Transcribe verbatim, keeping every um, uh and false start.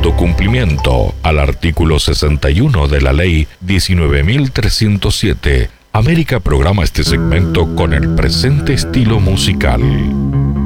dando cumplimiento al artículo sesenta y uno de la Ley diecinueve mil trescientos siete, América programa este segmento con el presente estilo musical.